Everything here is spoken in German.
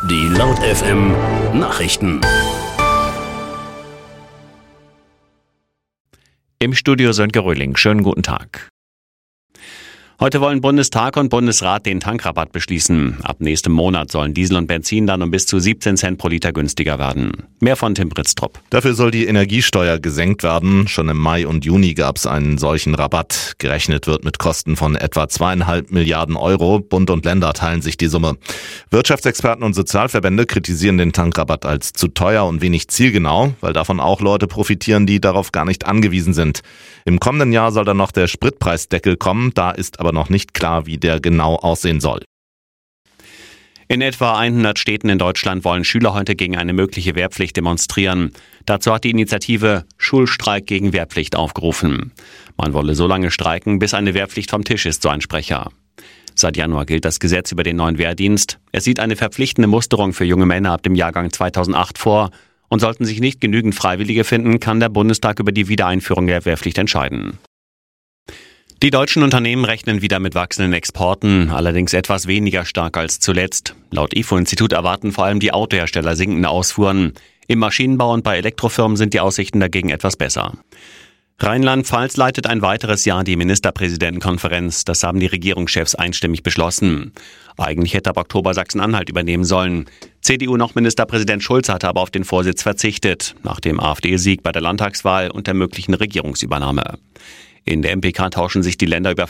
Die Laut FM Nachrichten. Im Studio Sönke Röhling. Schönen guten Tag. Heute wollen Bundestag und Bundesrat den Tankrabatt beschließen. Ab nächstem Monat sollen Diesel und Benzin dann um bis zu 17 Cent pro Liter günstiger werden. Mehr von Tim Britztrup. Dafür soll die Energiesteuer gesenkt werden. Schon im Mai und Juni gab es einen solchen Rabatt. Gerechnet wird mit Kosten von etwa 2,5 Milliarden Euro. Bund und Länder teilen sich die Summe. Wirtschaftsexperten und Sozialverbände kritisieren den Tankrabatt als zu teuer und wenig zielgenau, weil davon auch Leute profitieren, die darauf gar nicht angewiesen sind. Im kommenden Jahr soll dann noch der Spritpreisdeckel kommen. Da ist aber noch nicht klar, wie der genau aussehen soll. In etwa 100 Städten in Deutschland wollen Schüler heute gegen eine mögliche Wehrpflicht demonstrieren. Dazu hat die Initiative Schulstreik gegen Wehrpflicht aufgerufen. Man wolle so lange streiken, bis eine Wehrpflicht vom Tisch ist, so ein Sprecher. Seit Januar gilt das Gesetz über den neuen Wehrdienst. Es sieht eine verpflichtende Musterung für junge Männer ab dem Jahrgang 2008 vor. Und sollten sich nicht genügend Freiwillige finden, kann der Bundestag über die Wiedereinführung der Wehrpflicht entscheiden. Die deutschen Unternehmen rechnen wieder mit wachsenden Exporten, allerdings etwas weniger stark als zuletzt. Laut IFO-Institut erwarten vor allem die Autohersteller sinkende Ausfuhren. Im Maschinenbau und bei Elektrofirmen sind die Aussichten dagegen etwas besser. Rheinland-Pfalz leitet ein weiteres Jahr die Ministerpräsidentenkonferenz. Das haben die Regierungschefs einstimmig beschlossen. Eigentlich hätte ab Oktober Sachsen-Anhalt übernehmen sollen. CDU-Noch-Ministerpräsident Schulz hatte aber auf den Vorsitz verzichtet, nach dem AfD-Sieg bei der Landtagswahl und der möglichen Regierungsübernahme. In der MPK tauschen sich die Länder über